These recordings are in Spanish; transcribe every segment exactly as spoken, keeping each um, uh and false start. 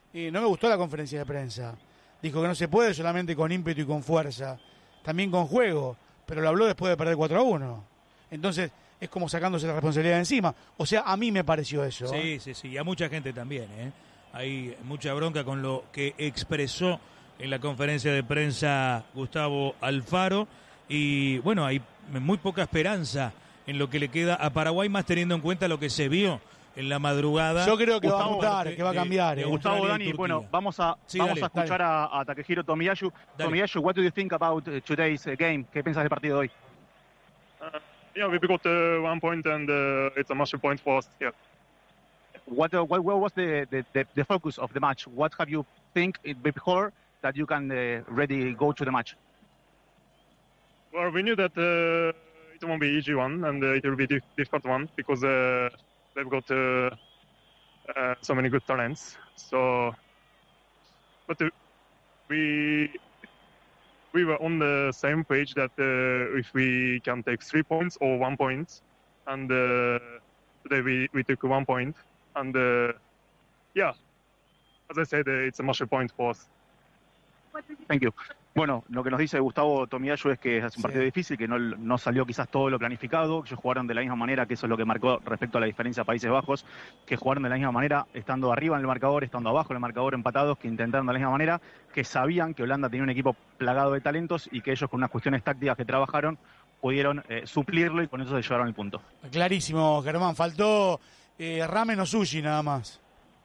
Y no me gustó la conferencia de prensa. Dijo que no se puede solamente con ímpetu y con fuerza, también con juego, pero lo habló después de perder cuatro a uno. Entonces es como sacándose la responsabilidad de encima. O sea, a mí me pareció eso. Sí, ¿eh? sí, sí, y a mucha gente también, ¿eh? Hay mucha bronca con lo que expresó en la conferencia de prensa Gustavo Alfaro, y bueno, hay muy poca esperanza en lo que le queda a Paraguay, más teniendo en cuenta lo que se vio en la madrugada. Yo creo que Gustavo, va a mutar, que va a cambiar. de, eh. de Gustavo, Australia y Dani, Turquía. bueno, vamos a, Sí, vamos dale, a escuchar a, a Takehiro Tomiyasu. Dale. Tomiyasu, what do you think about uh, today's uh, game? ¿Qué piensas del partido de hoy? Uh, yeah, we got uh, one point and uh, it's a massive point for us. Yeah. What, uh, what, what was the, the, the, the focus of the match? What have you think it before that you can uh, ready go to the match? Well, we knew that uh, it won't be easy one and uh, it will be a difficult one because uh, they've got uh, uh, so many good talents. So, but uh, we we were on the same page that uh, if we can take three points or one point, and uh, today we, we took one point, and uh, yeah, as I said, uh, it's a massive point for us. Thank you. Bueno, lo que nos dice Gustavo Tomiyasu es que es un Sí. partido difícil, que no, no salió quizás todo lo planificado, que ellos jugaron de la misma manera, que eso es lo que marcó respecto a la diferencia a Países Bajos, que jugaron de la misma manera, estando arriba en el marcador, estando abajo en el marcador, empatados, que intentaron de la misma manera, que sabían que Holanda tenía un equipo plagado de talentos y que ellos con unas cuestiones tácticas que trabajaron pudieron eh, suplirlo y con eso se llevaron el punto. Clarísimo, Germán. Faltó eh, ramen o sushi nada más.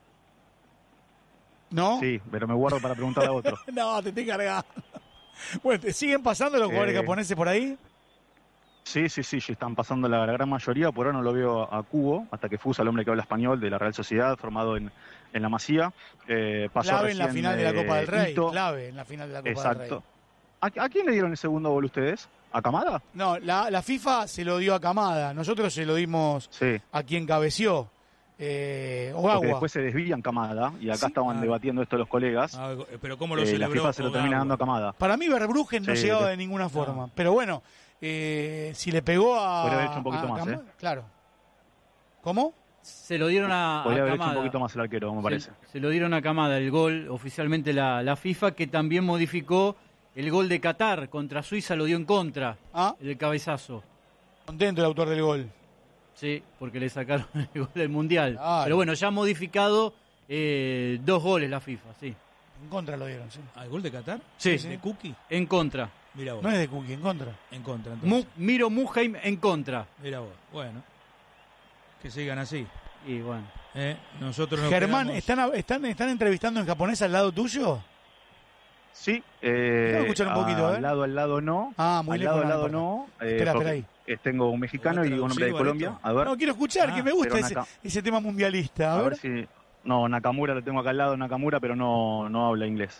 ¿No? Sí, pero me guardo para preguntar a otro. No, te estoy cargando. Bueno, ¿te siguen pasando los jugadores Eh, japoneses por ahí? Sí, sí, sí, ya están pasando la, la gran mayoría. Por ahora no lo veo a Cubo, hasta que Fusa, el hombre que habla español de la Real Sociedad, formado en, en la Masía. Eh, pasó Clave en la recién, final de la eh, Copa del Rey. Ito. Clave en la final de la Copa Exacto. del Rey. ¿A, a quién le dieron el segundo gol ustedes? ¿A Kamada? No, la, la FIFA se lo dio a Kamada. Nosotros se lo dimos Sí. a quien cabeció. Eh, Porque Ogawa. después se desvían Kamada, y acá Sí. estaban Ah. debatiendo esto los colegas. Ah, pero cómo lo Eh, la celebró FIFA se lo termina Ogawa. dando a Kamada. Para mí Verbruggen no Sí, llegaba de- de ninguna forma. Pero bueno, eh, si le pegó a... Podría haber hecho un poquito a más, Kamada, ¿eh? Claro. ¿Cómo? Se lo dieron a, a Podría haber hecho Kamada. un poquito más el arquero, me parece. Se, se lo dieron a Kamada el gol, oficialmente la, la FIFA, que también modificó el gol de Qatar contra Suiza, lo dio en contra, Ah, el cabezazo. contento el autor del gol. Sí, porque le sacaron el gol del Mundial. Claro. Pero bueno, ya ha modificado eh, dos goles la FIFA, sí. En contra lo dieron, sí. ¿Al gol de Qatar? Sí, ¿De Cookie? en contra. Mira vos. No es de Cookie, en contra. En contra, Mu- entonces. Miro Muheim en contra. Mira vos. Bueno. Que sigan así. Y bueno. ¿eh? Nosotros nos Germán, quedamos- ¿están, ¿están, ¿están entrevistando en japonés al lado tuyo? Sí, eh, Déjame escuchar un poquito, a ver. al lado, al lado no. Ah, muy al lejos. lado, al no, lado importa. no. eh, Espera, espera porque, ahí. eh, tengo un mexicano y un hombre de traducir, Colombia. Barreto? A ver, No, quiero escuchar, Ah, que me gusta pero ese, acá- ese tema mundialista. A, a ver. ver si... No, Nakamura lo tengo acá al lado, Nakamura, pero no, no habla inglés.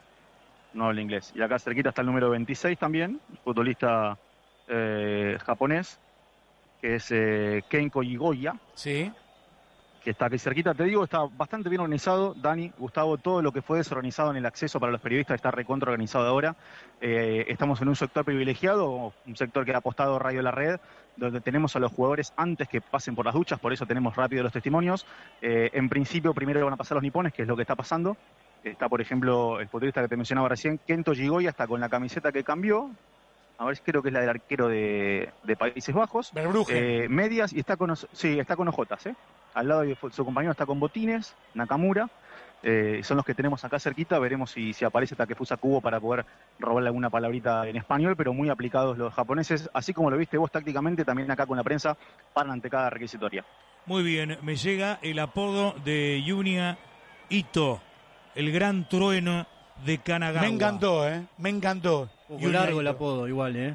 No habla inglés. Y acá cerquita está el número veintiséis también, futbolista eh, japonés, que es eh, Kenko Igoya, Sí. que está aquí cerquita. Te digo, está bastante bien organizado, Dani, Gustavo, todo lo que fue desorganizado en el acceso para los periodistas está recontra organizado ahora. Eh, estamos en un sector privilegiado, un sector que ha apostado Radio La Red, donde tenemos a los jugadores antes que pasen por las duchas, por eso tenemos rápido los testimonios. Eh, en principio, primero van a pasar los nipones, que es lo que está pasando. Está, por ejemplo, el futbolista que te mencionaba recién, Kento Gigoya, está con la camiseta que cambió. A ver, creo que es la del arquero de, de Países Bajos. Verbruggen. Eh, medias, y está con, os- sí, está con ojotas, ¿eh? Al lado de su compañero está con botines, Nakamura. Eh, son los que tenemos acá cerquita. Veremos si, si aparece Takefusa Kubo para poder robarle alguna palabrita en español, pero muy aplicados los japoneses. Así como lo viste vos tácticamente, también acá con la prensa, paran ante cada requisitoria. Muy bien, me llega el apodo de Junya Ito, el gran trueno de Kanagawa. Me encantó, ¿eh? Me encantó. Un Y un largo el ladito. apodo, igual, ¿eh?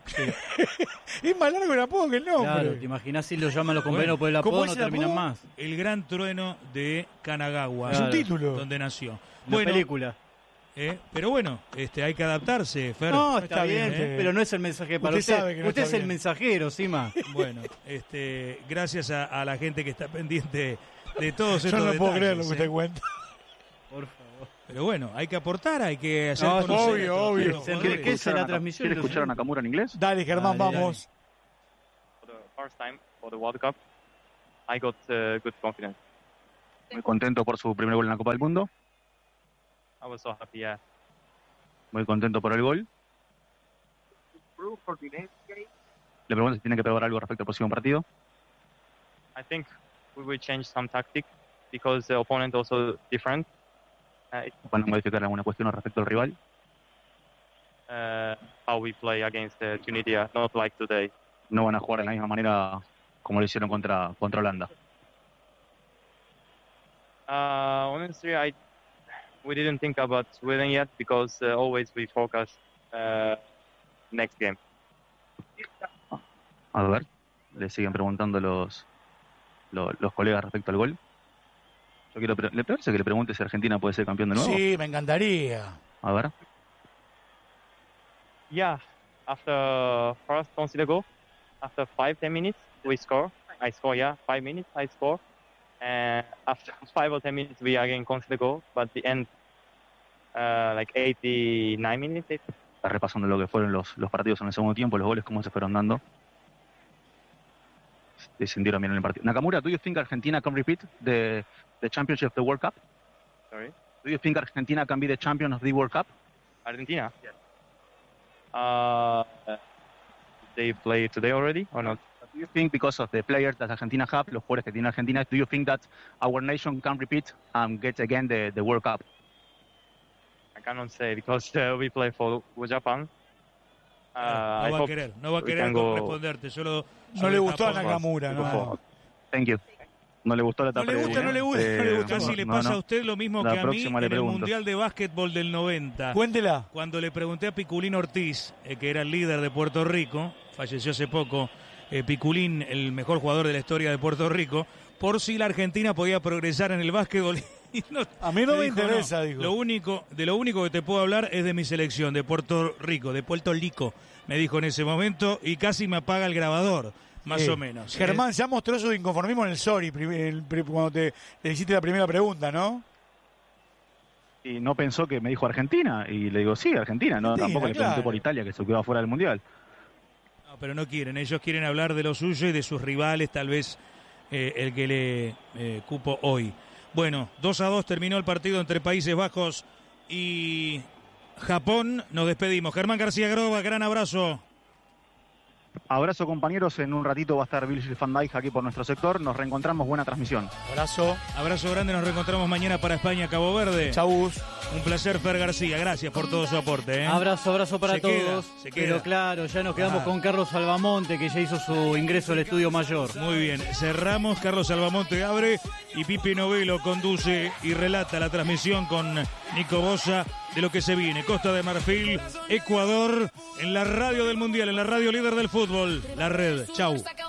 Es más largo el apodo que el nombre. Claro, te imaginás si lo llaman los compañeros por el ¿cómo apodo, es no el terminan apodo? más. El gran trueno de Kanagawa. Es un Claro. título. Donde nació. La Bueno, película. eh, pero bueno, este, hay que adaptarse, Fer. No, está está, bien, bien, ¿eh? pero no es el mensaje para Usted usted. sabe que no usted está es el bien. mensajero, Sima. Bueno, este, gracias a, a la gente que está pendiente de todos Yo estos no puedo detalles, creer lo que ¿eh? usted cuenta. Por favor. Pero bueno, hay que aportar, hay que hacer No, conocer obvio, a estos- obvio. estos Se jugadores. enriquece escuchar a la Naka- transmisión. ¿Quiere escuchar a Nakamura en inglés? Dale, Germán, Dale, vamos. For the first time for the World Cup, I got uh, good confidence. Muy contento por su primer gol en la Copa del Mundo. I was so happy. Yeah. Muy contento por el gol. Le pregunto si tiene que probar algo respecto al próximo partido. I think we will change some tactic because the opponent also different. Uh, it- Van a modificar alguna cuestión respecto al rival. uh, how we play against uh, Tunisia, not like today. No van a jugar de la misma manera como lo hicieron contra, contra Holanda. Uh, honestly, I we didn't think about Sweden yet because uh, always we focus uh, next game. A ver, le siguen preguntando los, los, los colegas respecto al gol. Yo quiero, pre- le parece que le pregunte si Argentina puede ser campeón de nuevo. Sí, me encantaría. A ver. Yeah, after first consider goal, after five ten minutes we score. I score. Yeah, five minutes I score, and after five or ten minutes we again consider goal. But the end, uh, like eighty-nine minutes. It, Está repasando lo que fueron los, los partidos en el segundo tiempo, los goles, cómo se fueron dando. Descendieron bien en el partido. Nakamura, do you think Argentina can repeat the, the championship of the World Cup? sorry, Do you think Argentina can be the champion of the World Cup? Argentina. Yes. Uh, they play today already or not? Do you think because of the players that Argentina have, los jugadores que tiene Argentina, do you think that our nation can repeat and get again the, the World Cup? I cannot say because uh, we play for Japan. Uh, no I va a hope querer, no va a we querer can go- responderte, solo... No sobre le gustó a Japón. Nakamura, no. Thank you. No le gustó la No etapa le de gusta, Uruguay, no le gusta, eh, no le gusta. Casi le no, pasa no. a usted lo mismo La que a mí próxima en le el pregunto. Mundial de Básquetbol del noventa. Cuéntela. Cuando le pregunté a Piculín Ortiz, eh, que era el líder de Puerto Rico, falleció hace poco, eh, Piculín, el mejor jugador de la historia de Puerto Rico, por si la Argentina podía progresar en el básquetbol. Y no- A mí no me dijo, interesa, no, dijo. Lo único, de lo único que te puedo hablar es de mi selección, de Puerto Rico, de Puerto Rico, me dijo en ese momento, y casi me apaga el grabador, más Sí. o menos. Germán, ya mostró su inconformismo en el sorry prim- el pri- cuando te le hiciste la primera pregunta, ¿no? Y no pensó que me dijo Argentina. Y le digo, sí, Argentina. No, Argentina, tampoco le pregunté claro. por Italia, que se quedó afuera del Mundial. No, pero no quieren, ellos quieren hablar de lo suyo y de sus rivales, tal vez eh, el que le eh, cupo hoy. Bueno, dos a dos terminó el partido entre Países Bajos y Japón. Nos despedimos. Germán García Groba, gran abrazo. Abrazo, compañeros. En un ratito va a estar Virgil van Dijk aquí por nuestro sector. Nos reencontramos. Buena transmisión. Abrazo. Abrazo grande, nos reencontramos mañana para España, Cabo Verde. Chavus. Un placer, Fer García. Gracias por todo su aporte. ¿eh? Abrazo, abrazo para Se queda, todos. se queda. Pero claro, ya nos quedamos Ah. con Carlos Salvamonte, que ya hizo su ingreso al estudio mayor. Muy bien, cerramos. Carlos Salvamonte abre y Pipe Novelo conduce y relata la transmisión con Nico Bosa de lo que se viene. Costa de Marfil, Ecuador, en la radio del Mundial, en la radio líder del fútbol, la red. Chau.